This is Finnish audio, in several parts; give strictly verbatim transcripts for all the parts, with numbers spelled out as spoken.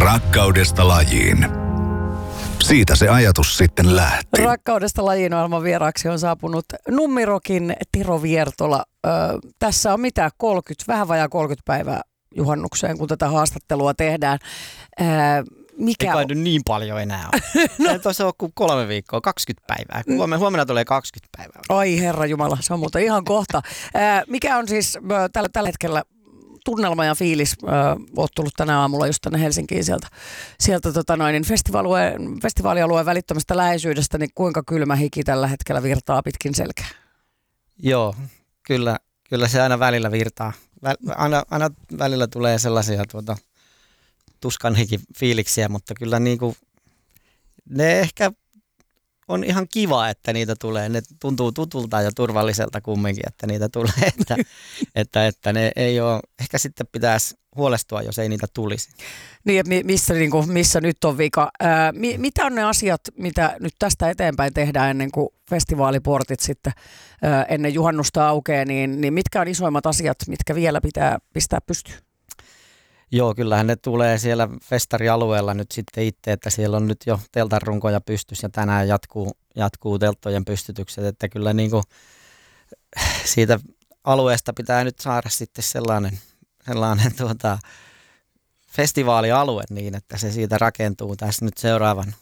Rakkaudesta lajiin. Siitä se ajatus sitten lähti. Rakkaudesta lajiin ohjelman vieraaksi on saapunut Nummirokin Tero Viertola. Ö, tässä on mitä kolmekymmentä, vähän vajaa kolmekymmentä päivää juhannukseen, kun tätä haastattelua tehdään. Ö, mikä Ei kai on... niin paljon enää ole. no. Tuossa on kuin kolme viikkoa, kaksikymmentä päivää. Huomenna, huomenna tulee kaksikymmentä päivää. Ai herra jumala, se on muuten ihan kohta. Ö, mikä on siis ö, tällä, tällä hetkellä tunnelma ja fiilis? Ö, oot tullut tänä aamulla just tänne Helsinkiin sieltä, sieltä tota noin, niin festivaalialueen, festivaalialueen välittömästä läheisyydestä, niin kuinka kylmä hiki tällä hetkellä virtaa pitkin selkää? Joo, kyllä, kyllä se aina välillä virtaa. Väl, aina, aina välillä tulee sellaisia tuota, tuskanhiki fiiliksiä, mutta kyllä niin kuin, ne ehkä on ihan kiva, että niitä tulee. Ne tuntuu tutulta ja turvalliselta kumminkin, että niitä tulee. Että, että, että ne ei ole, ehkä sitten pitäisi huolestua, jos ei niitä tulisi. Niin, missä, niin kuin, missä nyt on vika. Ää, mi, mitä on ne asiat, mitä nyt tästä eteenpäin tehdään ennen kuin festivaaliportit sitten ää, ennen juhannusta aukeaa, niin, niin mitkä on isoimmat asiat, mitkä vielä pitää pistää pystyyn? Joo, kyllähän ne tulee siellä festarialueella nyt sitten itse, että siellä on nyt jo teltanrunkoja pystyssä ja tänään jatkuu, jatkuu telttojen pystytykset, että kyllä niin kuin siitä alueesta pitää nyt saada sitten sellainen, sellainen tuota, festivaalialue niin, että se siitä rakentuu tässä nyt seuraavan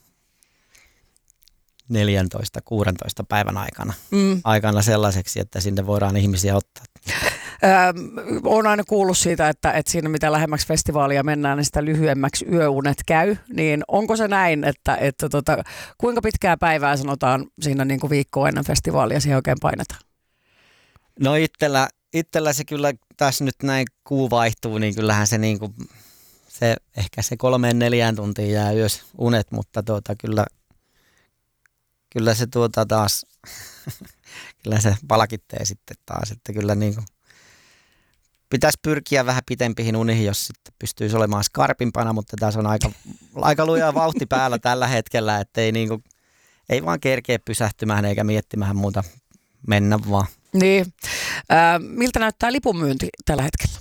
neljäntoista kuusitoista päivän aikana, mm. aikana sellaiseksi, että sinne voidaan ihmisiä ottaa. Öö, olen aina kuullut siitä, että, että siinä mitä lähemmäksi festivaalia mennään, niin sitä lyhyemmäksi yöunet käy. Niin onko se näin, että, että tota, kuinka pitkää päivää sanotaan siinä niin kuin viikkoa ennen festivaalia siihen oikein painetaan? No itsellä, itsellä se kyllä tässä nyt näin kuu vaihtuu, niin kyllähän se, niin kuin, se ehkä se kolmeen neljään tuntiin jää yös unet, mutta tuota, kyllä, kyllä se tuota taas, kyllä se palkittee sitten taas, että kyllä niin kuin pitäisi pyrkiä vähän pitempiin unihin, jos sitten pystyisi olemaan skarpimpana, mutta tässä on aika, aika luja vauhti päällä tällä hetkellä, että ei, niinku, ei vaan kerkeä pysähtymään eikä miettimään muuta, mennä vaan. Niin. Äh, miltä näyttää lipunmyynti tällä hetkellä?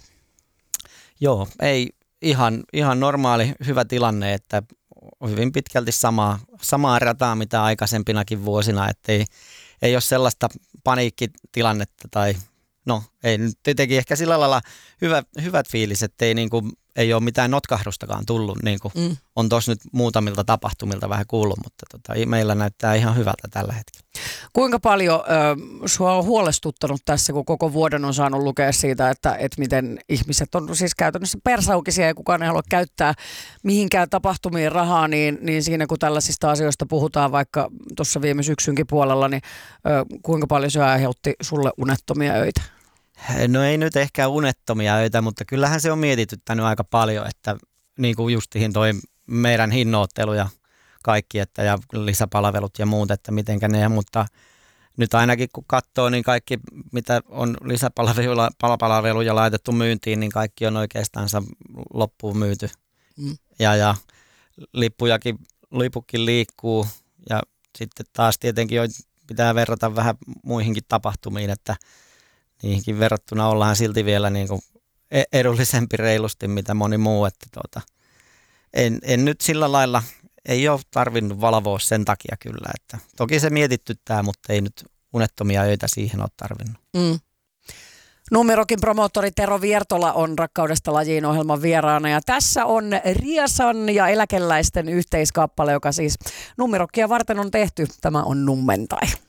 Joo, ei ihan, ihan normaali hyvä tilanne, että hyvin pitkälti samaa, samaa rataa mitä aikaisempinakin vuosina, että ei, ei ole sellaista paniikkitilannetta tai no ei nyt tietenkin ehkä sillä lailla hyvä, hyvät fiilis, että ei, niin kuin, ei ole mitään notkahdustakaan tullut, niin kuin mm. on tuossa nyt muutamilta tapahtumilta vähän kuullut, mutta tota, meillä näyttää ihan hyvältä tällä hetkellä. Kuinka paljon äh, sua on huolestuttanut tässä, kun koko vuoden on saanut lukea siitä, että, että miten ihmiset on siis käytännössä persaukisia ja kukaan ei halua käyttää mihinkään tapahtumiin rahaa, niin, niin siinä kun tällaisista asioista puhutaan vaikka tuossa viime syksynkin puolella, niin äh, kuinka paljon se aiheutti sulle unettomia öitä? No ei nyt ehkä unettomia öitä, mutta kyllähän se on mietityttänyt aika paljon, että niin kuin justiin toi meidän hinnoittelu ja kaikki, että ja lisäpalvelut ja muut, että mitenkä ne, mutta nyt ainakin kun katsoo, niin kaikki mitä on lisäpalveluja laitettu myyntiin, niin kaikki on oikeastaan loppuun myyty. Mm. Ja, ja lippujakin, lipukin liikkuu ja sitten taas tietenkin pitää verrata vähän muihinkin tapahtumiin, että niihinkin verrattuna ollaan silti vielä niin kuin edullisempi reilusti mitä moni muu, että tuota, en, en nyt sillä lailla, ei ole tarvinnut valvoa sen takia kyllä, että toki se mietityttää, mutta ei nyt unettomia öitä siihen ole tarvinnut. Mm. Nummirokin promoottori Tero Viertola on Rakkaudesta lajiin ohjelman vieraana ja tässä on Riesan ja eläkeläisten yhteiskappale, joka siis Nummirokkia varten on tehty. Tämä on Nummentai.